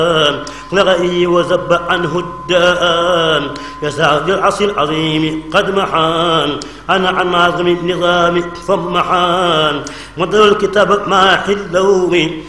لغي وزب عنه الدان يسعد العصر العظيم قد محان أنا عن معظم النظام ثم حان مدر الكتاب ما حلوم